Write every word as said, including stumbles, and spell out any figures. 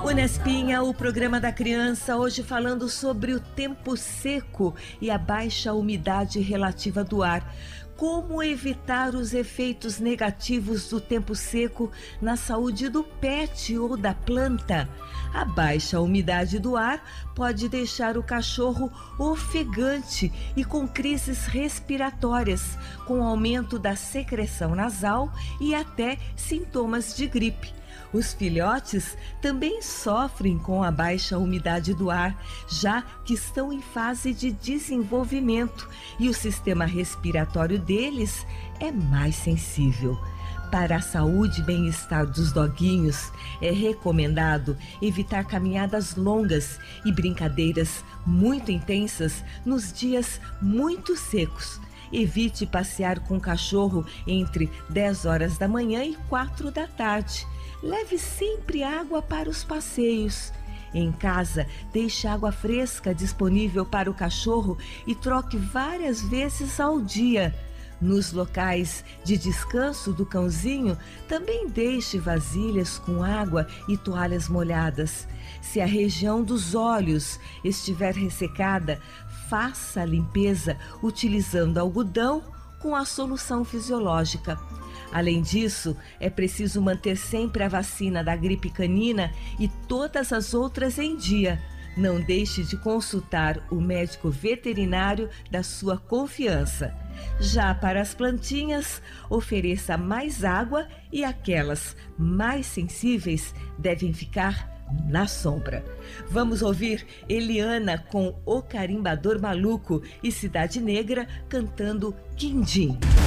O Nespinha, o programa da criança, hoje falando sobre o tempo seco e a baixa umidade relativa do ar. Como evitar os efeitos negativos do tempo seco na saúde do pet ou da planta? A baixa umidade do ar pode deixar o cachorro ofegante e com crises respiratórias, com aumento da secreção nasal e até sintomas de gripe. Os filhotes também sofrem com a baixa umidade do ar, já que estão em fase de desenvolvimento e o sistema respiratório deles é mais sensível. Para a saúde e bem-estar dos doguinhos, é recomendado evitar caminhadas longas e brincadeiras muito intensas nos dias muito secos. Evite passear com o cachorro entre dez horas da manhã e quatro da tarde. Leve sempre água para os passeios. Em casa, deixe água fresca disponível para o cachorro e troque várias vezes ao dia. Nos locais de descanso do cãozinho, também deixe vasilhas com água e toalhas molhadas. Se a região dos olhos estiver ressecada, faça a limpeza utilizando algodão com a solução fisiológica. Além disso, é preciso manter sempre a vacina da gripe canina e todas as outras em dia. Não deixe de consultar o médico veterinário da sua confiança. Já para as plantinhas, ofereça mais água e aquelas mais sensíveis devem ficar na sombra. Vamos ouvir Eliana com O Carimbador Maluco e Cidade Negra cantando Quindim.